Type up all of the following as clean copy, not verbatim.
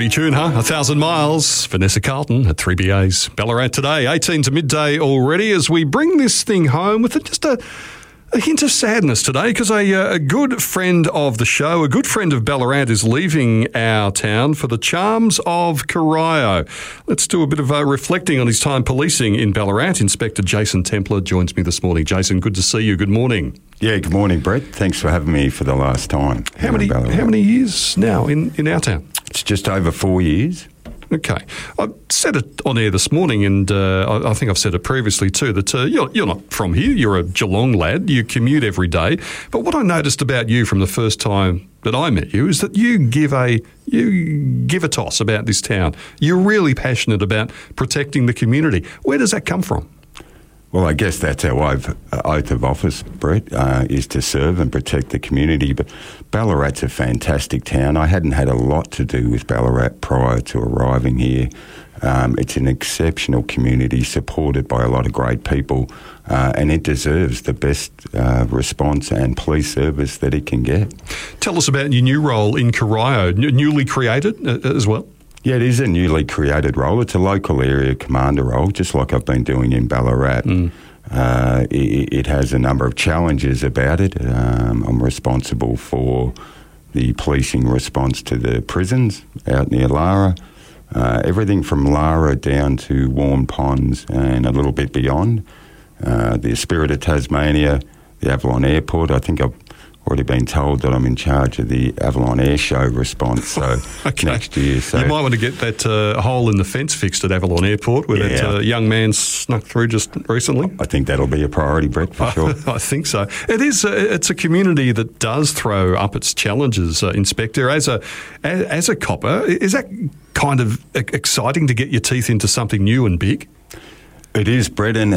Pretty tune, huh? 1,000 Miles. Vanessa Carlton at 3BA's Ballarat today. 18 to midday already as we bring this thing home with just a hint of sadness today because a good friend of the show, a good friend of Ballarat is leaving our town for the charms of Corio. Let's do a bit of reflecting on his time policing in Ballarat. Inspector Jason Templer joins me this morning. Jason, good to see you. Good morning. Yeah, good morning, Brett. Thanks for having me for the last time. How many years now in our town? It's just over 4 years. Okay. I said it on air this morning, and I think I've said it previously too, that you're not from here. You're a Geelong lad. You commute every day. But what I noticed about you from the first time that I met you is that you give a toss about this town. You're really passionate about protecting the community. Where does that come from? Well, I guess that's our oath of office, Brett, is to serve and protect the community. But Ballarat's a fantastic town. I hadn't had a lot to do with Ballarat prior to arriving here. It's an exceptional community supported by a lot of great people, and it deserves the best response and police service that it can get. Tell us about your new role in Corio, newly created as well. Yeah, it is a newly created role. It's a local area commander role, just like I've been doing in Ballarat. It has a number of challenges about it. I'm responsible for the policing response to the prisons out near Lara, everything from Lara down to Warm Ponds and a little bit beyond. The Spirit of Tasmania, the Avalon Airport. I think I've already been told that I'm in charge of the Avalon Air Show response, so next year. So you might want to get that hole in the fence fixed at Avalon Airport where that young man snuck through just recently. I think that'll be a priority, Brett, for sure. I think so. It is. It's a community that does throw up its challenges, Inspector. As a copper, is that kind of exciting to get your teeth into something new and big? It is, Brett, and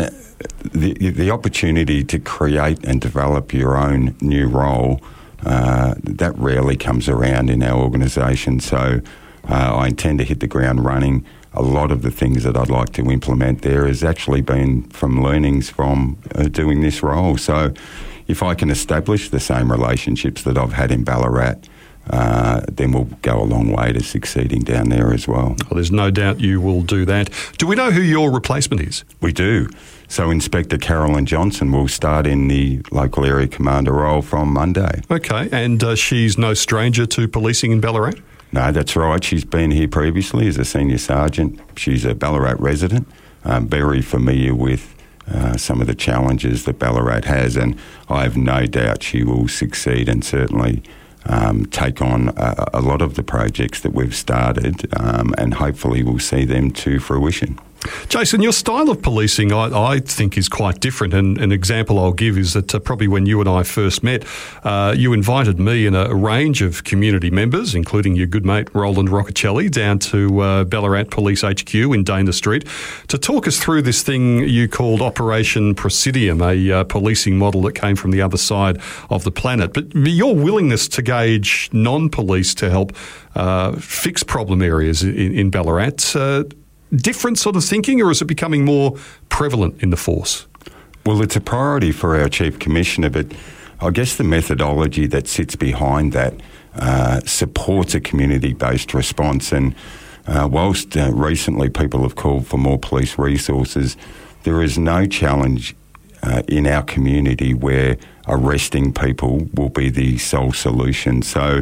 the opportunity to create and develop your own new role, that rarely comes around in our organisation. So I intend to hit the ground running. A lot of the things that I'd like to implement there has actually been from learnings from doing this role. So if I can establish the same relationships that I've had in Ballarat, then we'll go a long way to succeeding down there as well. Well, there's no doubt you will do that. Do we know who your replacement is? We do. So Inspector Carolyn Johnson will start in the local area commander role from Monday. Okay, and she's no stranger to policing in Ballarat? No, that's right. She's been here previously as a senior sergeant. She's a Ballarat resident, very familiar with some of the challenges that Ballarat has, and I have no doubt she will succeed and certainly take on a lot of the projects that we've started, and hopefully we'll see them to fruition. Jason, your style of policing, I think, is quite different. And an example I'll give is that probably when you and I first met, you invited me and a range of community members, including your good mate Roland Roccacelli, down to Ballarat Police HQ in Dana Street to talk us through this thing you called Operation Presidium, a policing model that came from the other side of the planet. But your willingness to gauge non-police to help fix problem areas in Ballarat, different sort of thinking, or is it becoming more prevalent in the force? Well, it's a priority for our Chief Commissioner, but I guess the methodology that sits behind that supports a community-based response. And whilst recently people have called for more police resources, there is no challenge in our community where arresting people will be the sole solution. So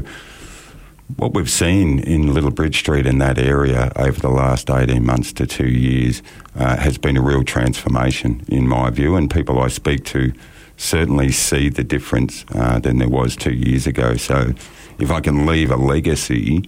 what we've seen in Little Bridge Street in that area over the last 18 months to 2 years has been a real transformation in my view, and people I speak to certainly see the difference than there was 2 years ago. So if I can leave a legacy,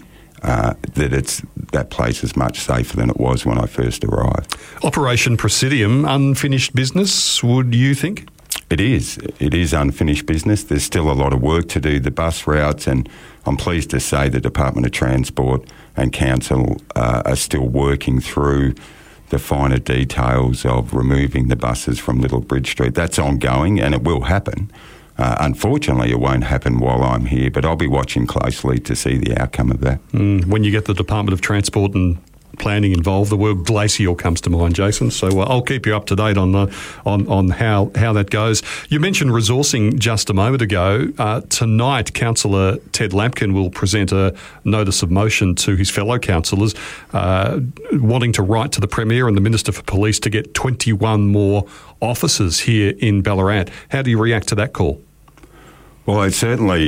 that place is much safer than it was when I first arrived. Operation Presidium, unfinished business, would you think? It is. It is unfinished business. There's still a lot of work to do. The bus routes, and I'm pleased to say the Department of Transport and Council are still working through the finer details of removing the buses from Little Bridge Street. That's ongoing and it will happen. Unfortunately, it won't happen while I'm here, but I'll be watching closely to see the outcome of that. When you get the Department of Transport and planning involved. The word glacial comes to mind, Jason. So I'll keep you up to date on how that goes. You mentioned resourcing just a moment ago. Tonight, Councillor Ted Lampkin will present a notice of motion to his fellow councillors wanting to write to the Premier and the Minister for Police to get 21 more officers here in Ballarat. How do you react to that call? Well, I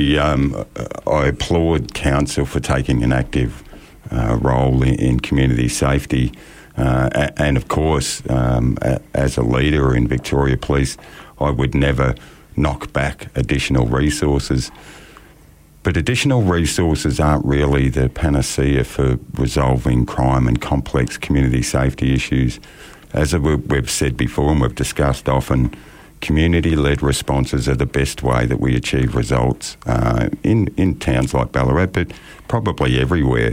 applaud Council for taking an active role in community safety. And of course, as a leader in Victoria Police, I would never knock back additional resources. But additional resources aren't really the panacea for resolving crime and complex community safety issues. As we've said before and we've discussed often, community-led responses are the best way that we achieve results in towns like Ballarat, but probably everywhere.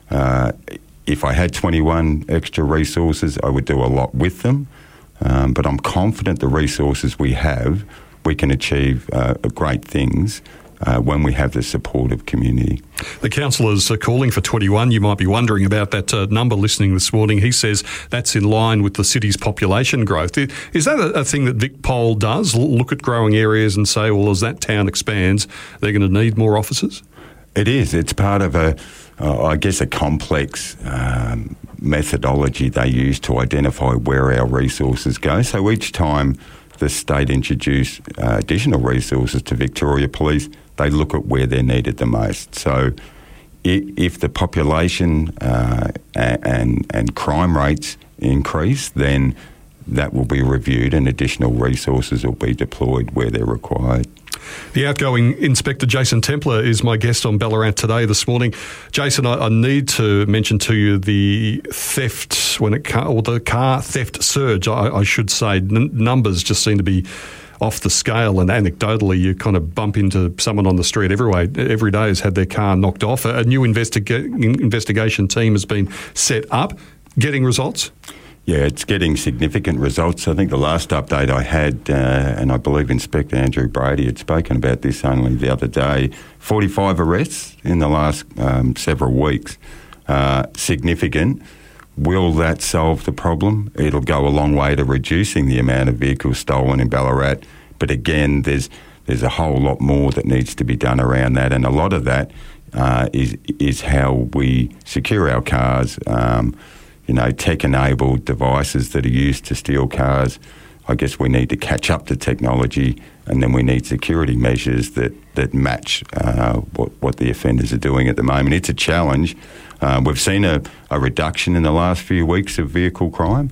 If I had 21 extra resources, I would do a lot with them. But I'm confident the resources we have, we can achieve great things when we have the support of community. The councillors are calling for 21. You might be wondering about that number listening this morning. He says that's in line with the city's population growth. Is that a thing that VicPol does, look at growing areas and say, well, as that town expands, they're going to need more officers? It is. It's part of a complex methodology they use to identify where our resources go. So each time the state introduce additional resources to Victoria Police, they look at where they're needed the most. So if the population and crime rates increase, then that will be reviewed and additional resources will be deployed where they're required. The outgoing Inspector Jason Templer is my guest on Ballarat Today this morning. Jason, I need to mention to you the theft the car theft surge. I should say numbers just seem to be off the scale, and anecdotally, you kind of bump into someone on the street every day has had their car knocked off. A new investigation team has been set up. Getting results? Yeah, it's getting significant results. I think the last update I had, and I believe Inspector Andrew Brady had spoken about this only the other day, 45 arrests in the last several weeks. Significant. Will that solve the problem? It'll go a long way to reducing the amount of vehicles stolen in Ballarat. But again, there's a whole lot more that needs to be done around that, and a lot of that is how we secure our cars. Tech-enabled devices that are used to steal cars. I guess we need to catch up to technology, and then we need security measures that match what the offenders are doing at the moment. It's a challenge. We've seen a reduction in the last few weeks of vehicle crime,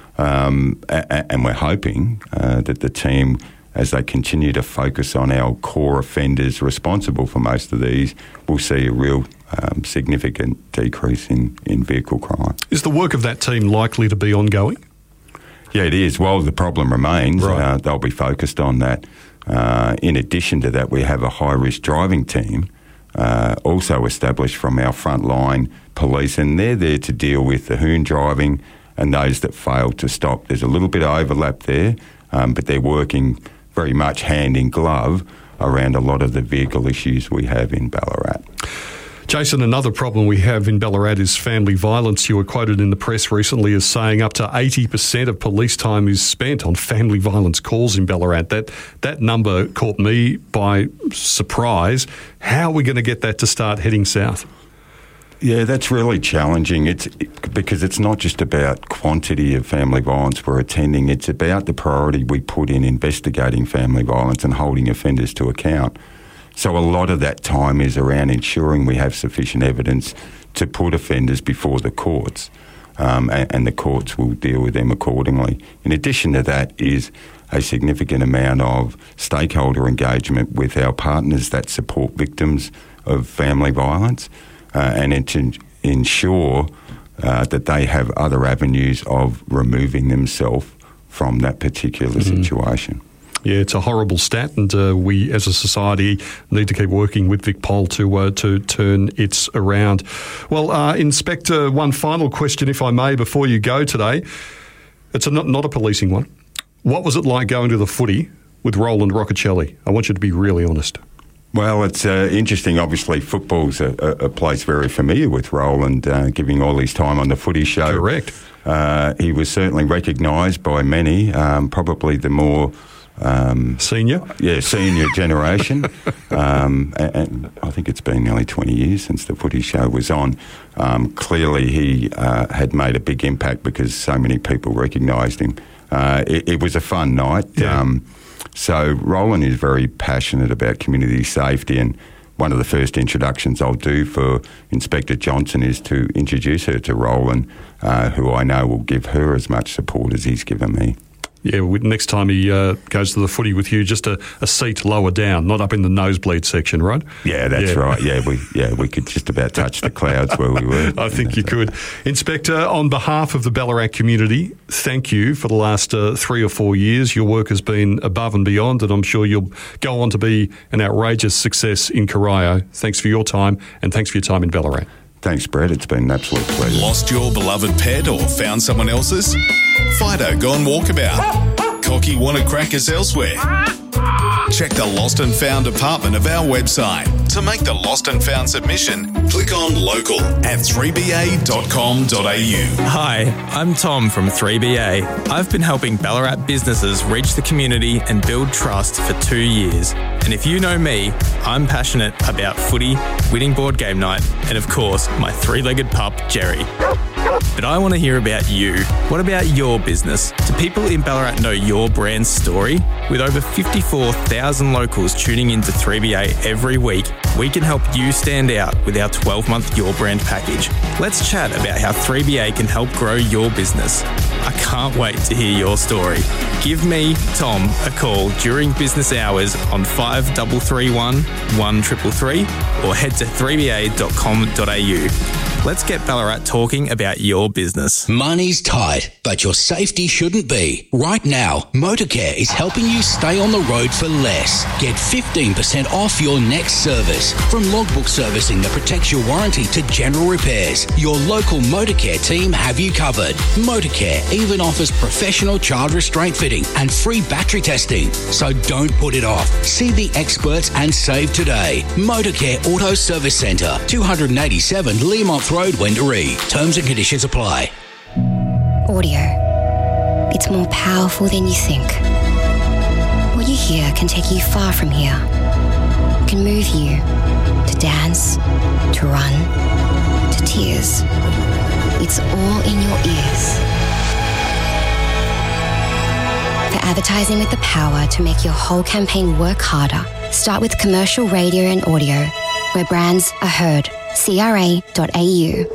and we're hoping that the team, as they continue to focus on our core offenders responsible for most of these, will see a real significant decrease in vehicle crime. Is the work of that team likely to be ongoing? Yeah, it is. While the problem remains, right. They'll be focused on that. In addition to that, we have a high-risk driving team also established from our frontline police, and they're there to deal with the hoon driving and those that fail to stop. There's a little bit of overlap there, but they're working very much hand in glove around a lot of the vehicle issues we have in Ballarat. Jason, another problem we have in Ballarat is family violence. You were quoted in the press recently as saying up to 80% of police time is spent on family violence calls in Ballarat. That number caught me by surprise. How are we going to get that to start heading south? Yeah, that's really challenging. Because it's not just about quantity of family violence we're attending. It's about the priority we put in investigating family violence and holding offenders to account. So a lot of that time is around ensuring we have sufficient evidence to put offenders before the courts, and the courts will deal with them accordingly. In addition to that is a significant amount of stakeholder engagement with our partners that support victims of family violence, and to ensure that they have other avenues of removing themselves from that particular situation. Yeah, it's a horrible stat, and we as a society need to keep working with VicPol to turn it around. Well, Inspector, one final question, if I may, before you go today. It's not a policing one. What was it like going to the footy with Roland Roccacelli? I want you to be really honest. Well, it's interesting. Obviously, football's a place very familiar with Roland, giving all his time on the Footy Show. Correct. He was certainly recognised by many, probably the more... senior? Yeah, senior generation. And I think it's been nearly 20 years since the Footy Show was on. Clearly, he had made a big impact because so many people recognised him. It was a fun night. Yeah. So Roland is very passionate about community safety, and one of the first introductions I'll do for Inspector Johnson is to introduce her to Roland, who I know will give her as much support as he's given me. Yeah, next time he goes to the footy with you, just a seat lower down, not up in the nosebleed section, right? Yeah, that's right. Yeah, we could just about touch the clouds where we were. I think you could. Inspector, on behalf of the Ballarat community, thank you for the last 3 or 4 years. Your work has been above and beyond, and I'm sure you'll go on to be an outrageous success in Corio. Thanks for your time, and thanks for your time in Ballarat. Thanks, Brett. It's been an absolute pleasure. Lost your beloved pet or found someone else's? Fido gone walkabout. Cocky wanted crackers elsewhere? Check the Lost and Found department of our website. To make the Lost and Found submission, click on local at 3ba.com.au. Hi, I'm Tom from 3BA. I've been helping Ballarat businesses reach the community and build trust for 2 years. And if you know me, I'm passionate about footy, winning board game night, and of course, my 3-legged pup, Jerry. But I want to hear about you. What about your business? Do people in Ballarat know your brand's story? With over 54,000 locals tuning into 3BA every week, we can help you stand out with our 12-month Your Brand package. Let's chat about how 3BA can help grow your business. I can't wait to hear your story. Give me, Tom, a call during business hours on 5331 1333 or head to 3ba.com.au. Let's get Ballarat talking about your business. Money's tight, but your safety shouldn't be. Right now, Motorcare is helping you stay on the road for less. Get 15% off your next service. From logbook servicing that protects your warranty to general repairs, your local Motorcare team have you covered. Motorcare even offers professional child restraint fitting and free battery testing. So don't put it off. See the experts and save today. Motorcare Auto Service Centre, 287 Learmonth Road, Wendouree. Terms and conditions apply. Audio. It's more powerful than you think. What you hear can take you far from here. It can move you to dance, to run, to tears. It's all in your ears. For advertising with the power to make your whole campaign work harder, start with commercial radio and audio, where brands are heard. CRA.au.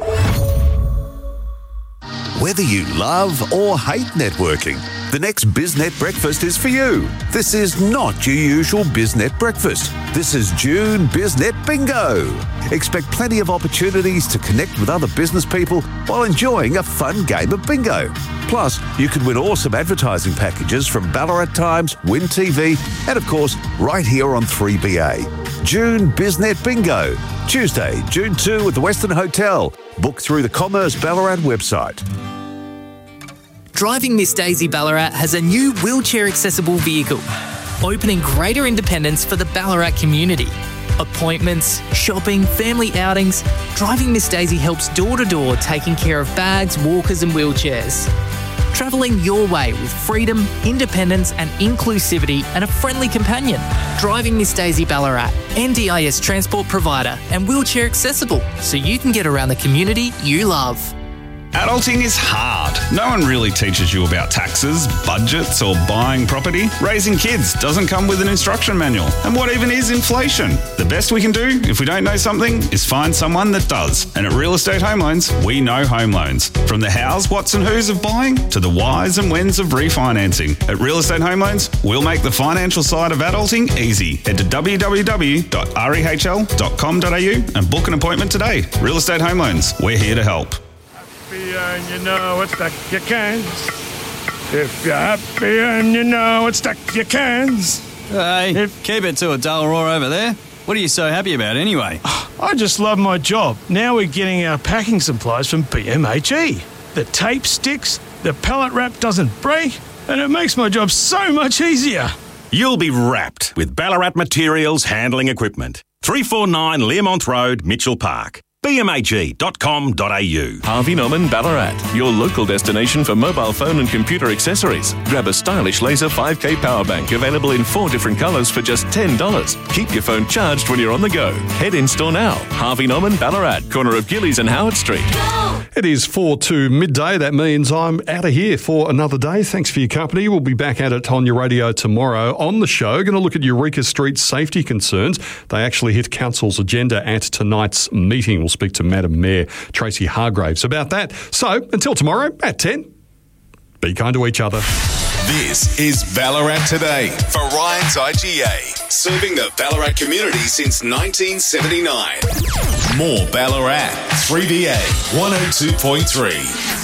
Whether you love or hate networking, the next BizNet Breakfast is for you. This is not your usual BizNet Breakfast. This is June BizNet Bingo. Expect plenty of opportunities to connect with other business people while enjoying a fun game of bingo. Plus, you can win awesome advertising packages from Ballarat Times, Win TV, and of course, right here on 3BA. June BizNet Bingo. Tuesday, June 2 at the Western Hotel. Book through the Commerce Ballarat website. Driving Miss Daisy Ballarat has a new wheelchair-accessible vehicle, opening greater independence for the Ballarat community. Appointments, shopping, family outings, Driving Miss Daisy helps door-to-door taking care of bags, walkers and wheelchairs. Travelling your way with freedom, independence and inclusivity and a friendly companion. Driving Miss Daisy Ballarat, NDIS transport provider and wheelchair accessible so you can get around the community you love. Adulting is hard. No one really teaches you about taxes, budgets or buying property. Raising kids doesn't come with an instruction manual. And what even is inflation? The best we can do, if we don't know something, is find someone that does. And at Real Estate Home Loans, we know home loans. From the hows, whats and whos of buying to the whys and whens of refinancing. At Real Estate Home Loans, we'll make the financial side of adulting easy. Head to www.rehl.com.au and book an appointment today. Real Estate Home Loans, we're here to help. And you know it's stuck your cans. If you're happy and you know it's stuck your cans. Hey, keep it to a dull roar over there. What are you so happy about anyway? I just love my job. Now we're getting our packing supplies from BMHE. The tape sticks, the pallet wrap doesn't break, and it makes my job so much easier. You'll be wrapped with Ballarat Materials Handling Equipment. 349 Learmont Road, Mitchell Park. bmag.com.au. Harvey Norman Ballarat, your local destination for mobile phone and computer accessories. Grab a stylish laser 5K power bank available in 4 different colours for just $10. Keep your phone charged when you're on the go. Head in store now. Harvey Norman Ballarat, corner of Gillies and Howard Street. It is 4 to midday. That means I'm out of here for another day. Thanks for your company. We'll be back at it on your radio tomorrow. On the show, going to look at Eureka Street safety concerns. They actually hit Council's agenda at tonight's meeting. We'll speak to Madam Mayor Tracy Hargraves about that. So, until tomorrow at 10, be kind to each other. This is Ballarat Today for Ryan's IGA, serving the Ballarat community since 1979. More Ballarat, 3BA 102.3.